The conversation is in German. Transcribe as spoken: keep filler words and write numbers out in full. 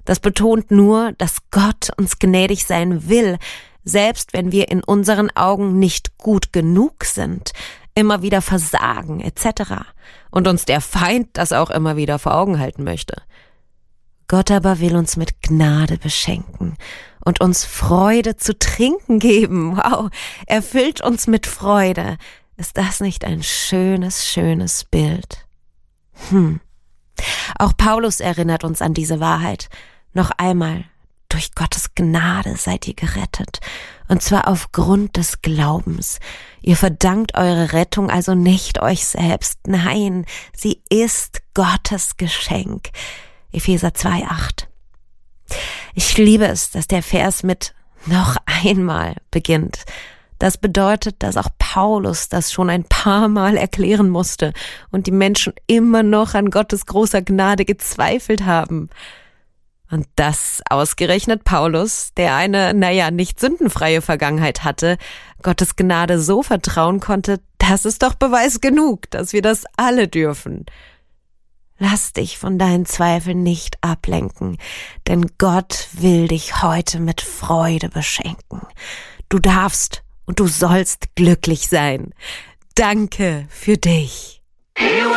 Das betont nur, dass Gott uns gnädig sein will, selbst wenn wir in unseren Augen nicht gut genug sind, immer wieder versagen et cetera und uns der Feind das auch immer wieder vor Augen halten möchte. Gott aber will uns mit Gnade beschenken und uns Freude zu trinken geben. Wow, er füllt uns mit Freude. Ist das nicht ein schönes, schönes Bild? Hm. Auch Paulus erinnert uns an diese Wahrheit. Noch einmal, durch Gottes Gnade seid ihr gerettet, und zwar aufgrund des Glaubens. Ihr verdankt eure Rettung also nicht euch selbst, nein, sie ist Gottes Geschenk. Epheser zwei acht. Ich liebe es, dass der Vers mit noch einmal beginnt. Das bedeutet, dass auch Paulus das schon ein paar Mal erklären musste und die Menschen immer noch an Gottes großer Gnade gezweifelt haben. Und das ausgerechnet Paulus, der eine, naja, nicht sündenfreie Vergangenheit hatte, Gottes Gnade so vertrauen konnte, das ist doch Beweis genug, dass wir das alle dürfen. Lass dich von deinen Zweifeln nicht ablenken, denn Gott will dich heute mit Freude beschenken. Du darfst und du sollst glücklich sein. Danke für dich.